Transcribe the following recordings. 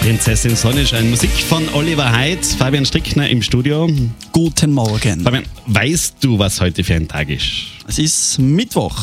Prinzessin Sonnenschein. Musik von Oliver Heitz, Fabian Strickner im Studio. Guten Morgen. Fabian, weißt du, was heute für ein Tag ist? Es ist Mittwoch.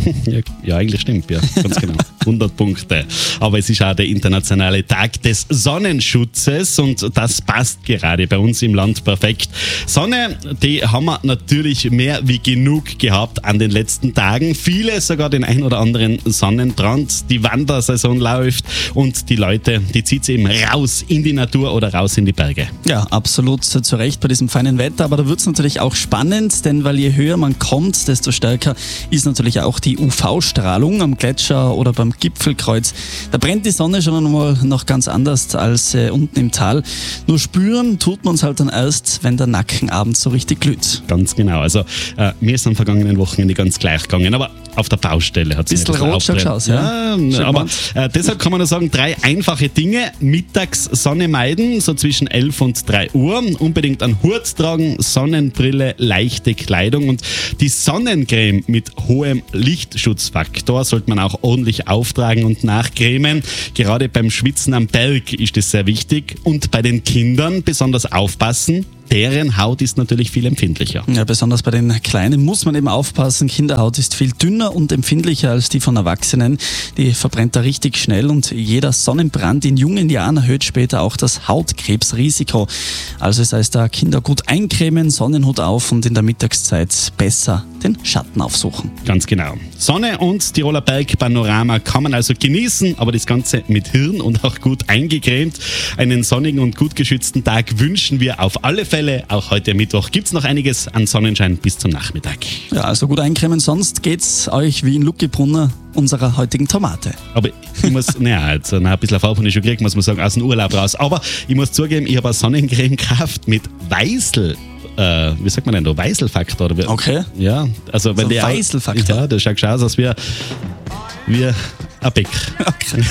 Ja, eigentlich stimmt, ja, ganz genau. 100 Punkte. Aber es ist auch der internationale Tag des Sonnenschutzes und das passt gerade bei uns im Land perfekt. Sonne, die haben wir natürlich mehr wie genug gehabt an den letzten Tagen. Viele sogar den ein oder anderen Sonnenbrand. Die Wandersaison läuft und die Leute, die zieht sie eben raus in die Natur oder raus in die Berge. Ja, absolut zu Recht bei diesem feinen Wetter, aber da wird es natürlich auch spannend, denn weil je höher man kommt, desto stärker ist natürlich auch die UV-Strahlung am Gletscher oder beim Gipfelkreuz. Da brennt die Sonne schon einmal noch ganz anders als unten im Tal. Nur spüren tut man es halt dann erst, wenn der Nacken abends so richtig glüht. Ganz genau. Also mir ist am vergangenen Wochenende ganz gleich gegangen, aber auf der Baustelle hat es ein bisschen rot schaut aus, ja. Aber deshalb kann man nur sagen, 3 einfache Dinge. Mittags Sonne meiden, so zwischen 11 und 3 Uhr. Unbedingt einen Hut tragen, Sonnenbrille, leichte Kleidung und die Sonnencreme mit hohem Lichtschutzfaktor sollte man auch ordentlich auftragen und nachcremen. Gerade beim Schwitzen am Berg ist das sehr wichtig. Und bei den Kindern besonders aufpassen. Deren Haut ist natürlich viel empfindlicher. Ja, besonders bei den Kleinen muss man eben aufpassen. Kinderhaut ist viel dünner und empfindlicher als die von Erwachsenen. Die verbrennt da richtig schnell und jeder Sonnenbrand in jungen Jahren erhöht später auch das Hautkrebsrisiko. Also das heißt, da Kinder gut eincremen, Sonnenhut auf und in der Mittagszeit besser den Schatten aufsuchen. Ganz genau. Sonne und Tiroler Bergpanorama kann man also genießen, aber das Ganze mit Hirn und auch gut eingecremt. Einen sonnigen und gut geschützten Tag wünschen wir auf alle Fälle. Auch heute Mittwoch gibt es noch einiges an Sonnenschein bis zum Nachmittag. Ja, also gut eincremen, sonst geht's euch wie in Luckebrunner unserer heutigen Tomate. Aber ich muss, also ein bisschen Farbe habe ich schon gekriegt, muss man sagen, aus dem Urlaub raus. Aber ich muss zugeben, ich habe eine Sonnencreme gekauft mit Weißel. Wie sagt man denn da? Weißelfaktor? Oder okay. Ja, also weil so der Weißelfaktor. Ja, der schaut schon aus wie ein Beck. Okay.